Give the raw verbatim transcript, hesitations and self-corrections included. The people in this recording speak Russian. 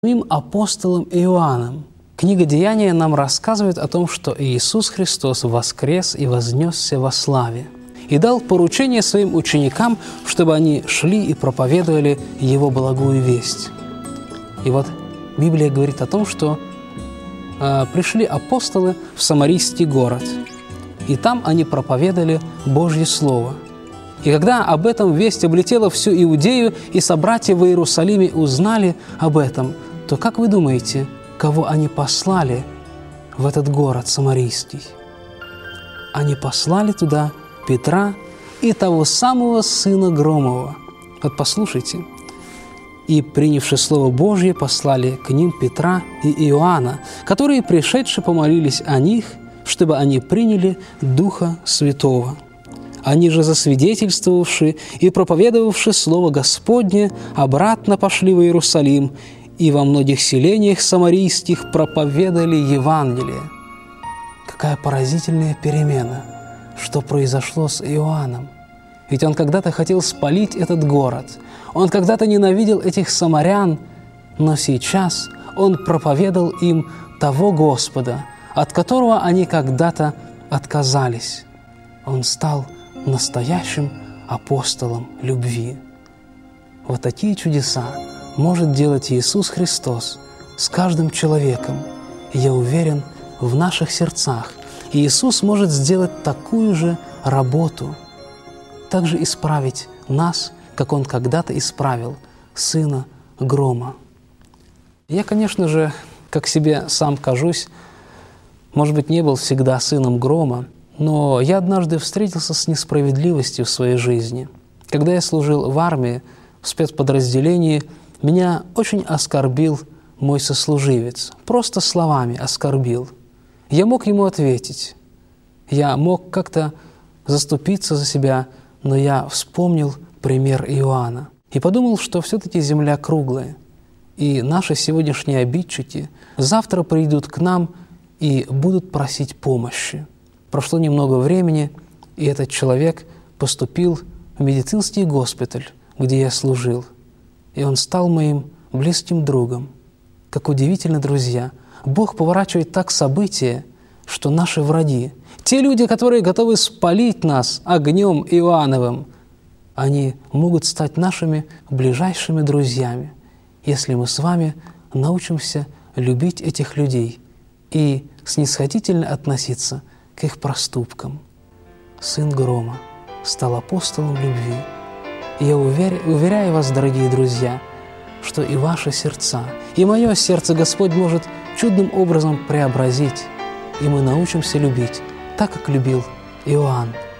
самим апостолом Иоанном. Книга «Деяния» нам рассказывает о том, что Иисус Христос воскрес и вознесся во славе, и дал поручение своим ученикам, чтобы они шли и проповедовали Его благую весть. И вот Библия говорит о том, что э, пришли апостолы в Самарийский город, и там они проповедовали Божье Слово. И когда об этом весть облетела всю Иудею, и собратья в Иерусалиме узнали об этом, то как вы думаете, кого они послали в этот город Самарийский? Они послали туда Петра и того самого сына Громова. Вот послушайте. «И, принявши Слово Божье, послали к ним Петра и Иоанна, которые, пришедши, помолились о них, чтобы они приняли Духа Святого. Они же, засвидетельствовавши и проповедовавши Слово Господне, обратно пошли в Иерусалим, и во многих селениях самарийских проповедали Евангелие». Какая поразительная перемена! Что произошло с Иоанном? Ведь он когда-то хотел спалить этот город, он когда-то ненавидел этих самарян, но сейчас он проповедовал им того Господа, от которого они когда-то отказались. Он стал настоящим апостолом любви. Вот такие чудеса может делать Иисус Христос с каждым человеком. И я уверен, в наших сердцах Иисус может сделать такую же работу, также исправить нас, как Он когда-то исправил сына Грома. Я, конечно же, как себе сам кажусь, может быть, не был всегда сыном Грома, но я однажды встретился с несправедливостью в своей жизни. Когда я служил в армии, в спецподразделении, меня очень оскорбил мой сослуживец, просто словами оскорбил. Я мог ему ответить, я мог как-то заступиться за себя, но я вспомнил пример Иоанна и подумал, что все-таки земля круглая, и наши сегодняшние обидчики завтра придут к нам и будут просить помощи. Прошло немного времени, и этот человек поступил в медицинский госпиталь, где я служил, и он стал моим близким другом. Как удивительно, друзья, Бог поворачивает так события, что наши враги, те люди, которые готовы спалить нас огнем Иоанновым, они могут стать нашими ближайшими друзьями, если мы с вами научимся любить этих людей и снисходительно относиться к их проступкам. Сын Грома стал апостолом любви. И я уверяю, уверяю вас, дорогие друзья, что и ваши сердца, и мое сердце Господь может чудным образом преобразить, и мы научимся любить так, как любил Иоанн.